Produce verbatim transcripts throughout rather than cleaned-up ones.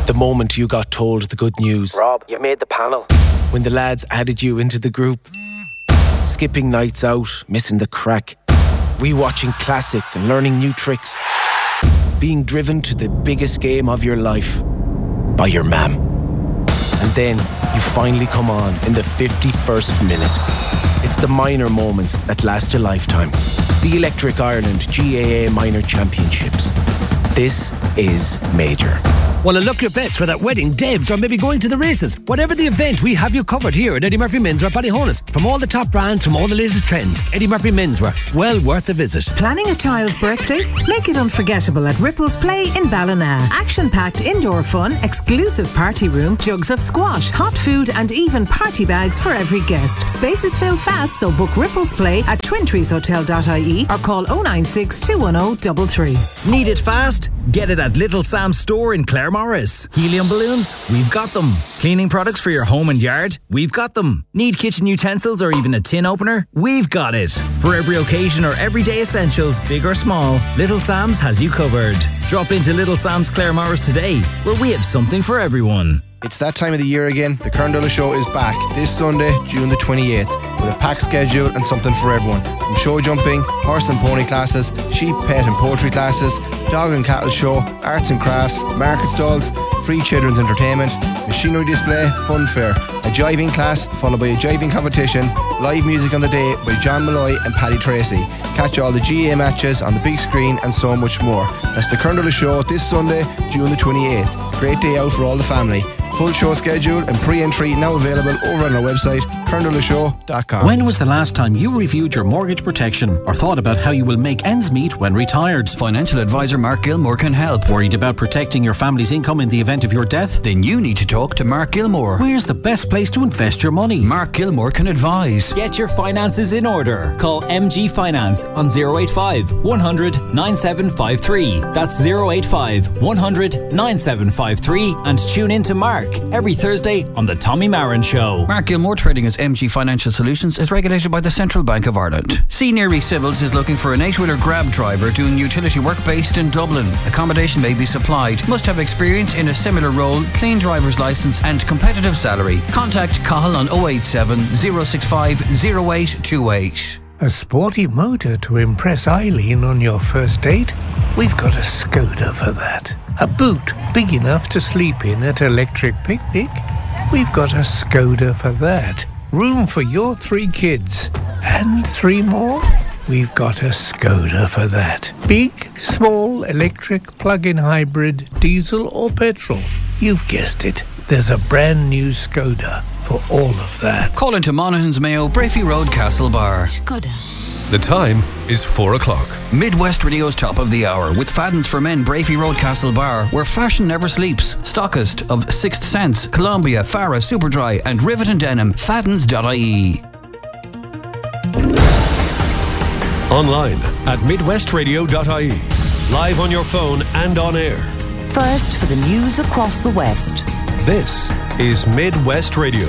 The moment you got told the good news. Rob, you made the panel. When the lads added you into the group. Skipping nights out, missing the crack. Rewatching classics and learning new tricks. Being driven to the biggest game of your life by your mam. And then you finally come on in the fifty-first minute. It's the minor moments that last a lifetime. The Electric Ireland G A A Minor Championships. This is major. Want to look your best for that wedding, Debs, or maybe going to the races? Whatever the event, we have you covered here at Eddie Murphy Menswear Ballyhonus. From all the top brands, from all the latest trends, Eddie Murphy Menswear, well worth a visit. Planning a child's birthday? Make it unforgettable at Ripples Play in Ballina. Action-packed indoor fun, exclusive party room, jugs of squash, hot food and even party bags for every guest. Spaces fill fast, so book Ripples Play at twin trees hotel dot I E or call oh nine six, two one oh, three three. Need it fast? Get it at Little Sam's store in Claremorris. Helium balloons? We've got them. Cleaning products for your home and yard? We've got them. Need kitchen utensils or even a tin opener? We've got it. For every occasion or everyday essentials, big or small, Little Sam's has you covered. Drop into Little Sam's Claremorris today, where we have something for everyone. It's that time of the year again. The Kern Show is back this Sunday, June the twenty-eighth, with a packed schedule and something for everyone. From show jumping, horse and pony classes, sheep, pet and poultry classes, dog and cattle show, arts and crafts, market stalls, free children's entertainment, machinery display, fun fair, a jiving class followed by a jiving competition, live music on the day by John Malloy and Paddy Tracy. Catch all the G A A matches on the big screen and so much more. That's the Kern Show this Sunday, June the twenty-eighth. Great day out for all the family. Full show schedule and pre-entry now available over on our website, kernel show dot com. When was the last time you reviewed your mortgage protection or thought about how you will make ends meet when retired? Financial advisor Mark Gilmore can help. Worried about protecting your family's income in the event of your death? Then you need to talk to Mark Gilmore. Where's the best place to invest your money? Mark Gilmore can advise. Get your finances in order. Call M G Finance on oh eight five, one hundred, nine seven five three. That's oh eight five, one hundred, nine seven five three. And tune in to Mark every Thursday on the Tommy Marin Show. Mark Gilmore, trading as M G Financial Solutions, is regulated by the Central Bank of Ireland. Senior Civils is looking for an eight-wheeler grab driver doing utility work based in Dublin. Accommodation may be supplied. Must have experience in a similar role, clean driver's licence and competitive salary. Contact Cahill on oh eight seven, oh six five, oh eight two eight. A sporty motor to impress Eileen on your first date? We've got a Skoda for that. A boot big enough to sleep in at Electric Picnic? We've got a Skoda for that. Room for your three kids. And three more? We've got a Skoda for that. Big, small, electric, plug-in hybrid, diesel or petrol. You've guessed it. There's a brand new Skoda for all of that. Call into Monaghan's Mayo, Brafey Road, Castlebar. Skoda. The time is four o'clock. Midwest Radio's Top of the Hour with Fadden's for Men, Brafey Road, Castlebar, where fashion never sleeps. Stockist of Sixth Sense, Columbia, Farah, Superdry and Rivet and Denim. Faddens dot I E. Online at midwest radio dot I E. Live on your phone and on air. First for the news across the West. This is Midwest Radio.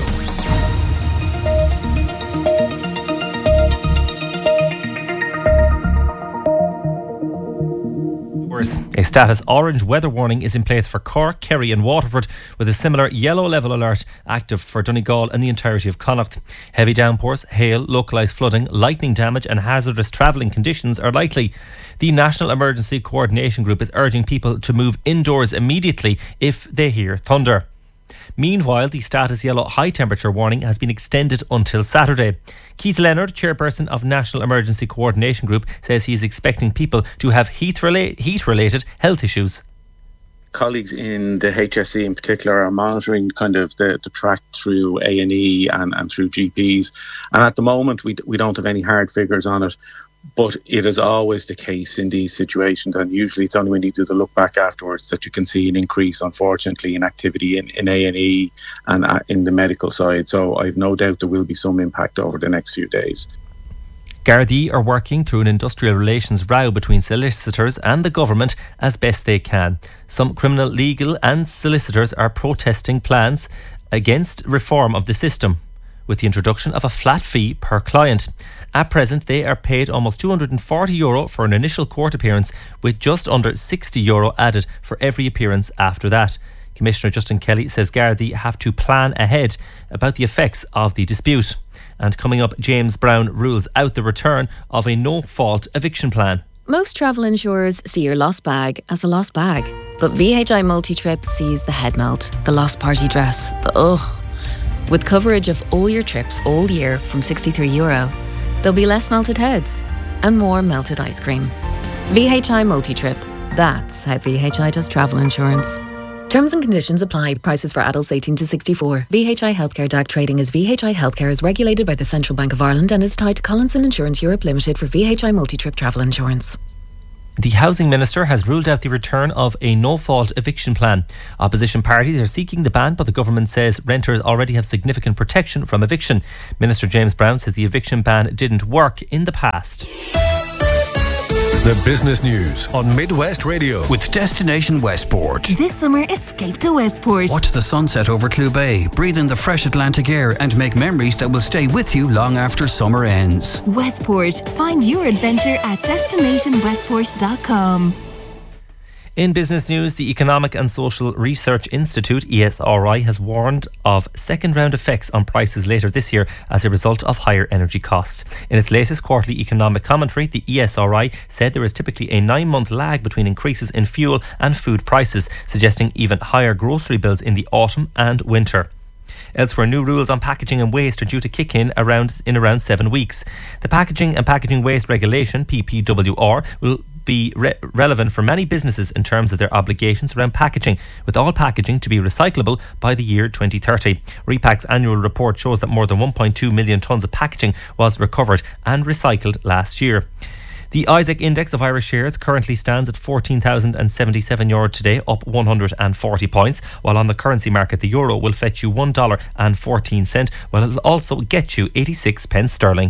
A status orange weather warning is in place for Cork, Kerry and Waterford, with a similar yellow level alert active for Donegal and the entirety of Connacht. Heavy downpours, hail, localised flooding, lightning damage and hazardous travelling conditions are likely. The National Emergency Coordination Group is urging people to move indoors immediately if they hear thunder. Meanwhile, the status yellow high temperature warning has been extended until Saturday. Keith Leonard, chairperson of National Emergency Coordination Group, says he is expecting people to have heat-related heat-related health issues. Colleagues in the H S E in particular are monitoring kind of the, the track through A and E and, and through G Ps. And at the moment, we we don't have any hard figures on it. But it is always the case in these situations, and usually it's only when you do the look back afterwards that you can see an increase, unfortunately, in activity in, in A and E and uh, in the medical side. So I've no doubt there will be some impact over the next few days. Gardaí are working through an industrial relations row between solicitors and the government as best they can. Some criminal, legal and solicitors are protesting plans against reform of the system, with the introduction of a flat fee per client. At present, they are paid almost two hundred forty euro for an initial court appearance, with just under sixty euro added for every appearance after that. Commissioner Justin Kelly says Gardaí have to plan ahead about the effects of the dispute. And coming up, James Brown rules out the return of a no-fault eviction plan. Most travel insurers see your lost bag as a lost bag. But V H I Multi-Trip sees the head melt, the lost party dress, the ugh. With coverage of all your trips all year from sixty-three euro, there'll be less melted heads and more melted ice cream. V H I Multi-Trip. That's how V H I does travel insurance. Terms and conditions apply. Prices for adults eighteen to sixty-four. V H I Healthcare D A C trading as V H I Healthcare is regulated by the Central Bank of Ireland and is tied to Collinson Insurance Europe Limited for V H I Multi-Trip travel insurance. The Housing Minister has ruled out the return of a no-fault eviction plan. Opposition parties are seeking the ban, but the government says renters already have significant protection from eviction. Minister James Brown says the eviction ban didn't work in the past. The business news on Midwest Radio with Destination Westport. This summer, escape to Westport. Watch the sunset over Clew Bay, breathe in the fresh Atlantic air and make memories that will stay with you long after summer ends. Westport. Find your adventure at destination westport dot com. In business news, the Economic and Social Research Institute, E S R I, has warned of second-round effects on prices later this year as a result of higher energy costs. In its latest quarterly economic commentary, the E S R I said there is typically a nine-month lag between increases in fuel and food prices, suggesting even higher grocery bills in the autumn and winter. Elsewhere, new rules on packaging and waste are due to kick in around in around seven weeks. The Packaging and Packaging Waste Regulation, P P W R, will be re- relevant for many businesses in terms of their obligations around packaging, with all packaging to be recyclable by the year twenty thirty. Repac's annual report shows that more than one point two million tonnes of packaging was recovered and recycled last year. The Isaac Index of Irish shares currently stands at fourteen thousand seventy-seven euro today, up one hundred forty points, while on the currency market the euro will fetch you one dollar and fourteen cents, while it'll also get you eighty-six pence sterling.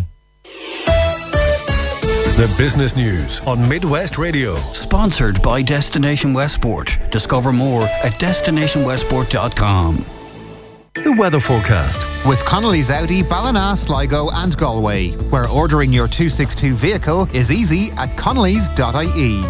The business news on Midwest Radio. Sponsored by Destination Westport. Discover more at destination westport dot com. The weather forecast with Connolly's Audi, Ballina, Sligo and Galway, where ordering your two sixty-two vehicle is easy at connellys dot I E.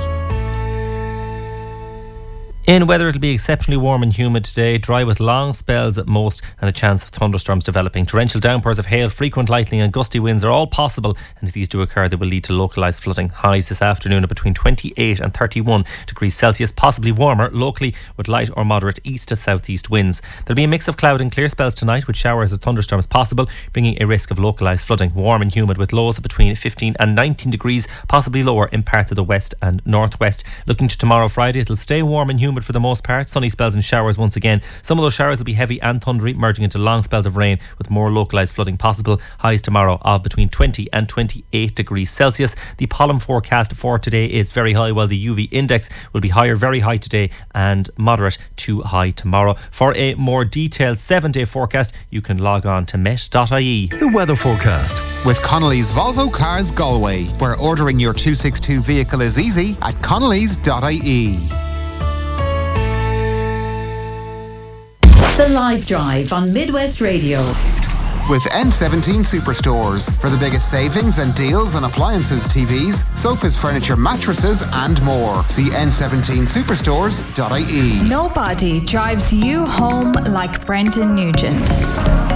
In weather, it'll be exceptionally warm and humid today, dry with long spells at most and a chance of thunderstorms developing. Torrential downpours of hail, frequent lightning and gusty winds are all possible, and if these do occur, they will lead to localised flooding. Highs this afternoon are between twenty-eight and thirty-one degrees Celsius, possibly warmer locally with light or moderate east to southeast winds. There'll be a mix of cloud and clear spells tonight with showers or thunderstorms possible, bringing a risk of localised flooding. Warm and humid with lows of between fifteen and nineteen degrees, possibly lower in parts of the west and northwest. Looking to tomorrow, Friday, it'll stay warm and humid for the most part. Sunny spells and showers once again. Some of those showers will be heavy and thundery, merging into long spells of rain with more localised flooding possible. Highs tomorrow of between twenty and twenty-eight degrees Celsius. The pollen forecast for today is very high, while the U V index will be higher, very high today, and moderate to high tomorrow. For a more detailed seven-day forecast, you can log on to met dot I E. The weather forecast with Connolly's Volvo Cars Galway, where ordering your two sixty-two vehicle is easy at connellys dot I E. The Live Drive on Midwest Radio. With N seventeen Superstores for the biggest savings and deals on appliances, T Vs, sofas, furniture, mattresses and more. See N seventeen superstores dot I E. Nobody drives you home like Brendan Nugent.